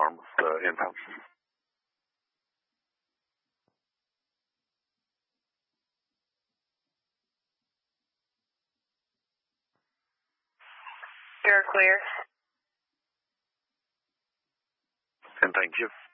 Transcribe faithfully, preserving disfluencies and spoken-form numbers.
form of uh, info. You're clear. And thank you.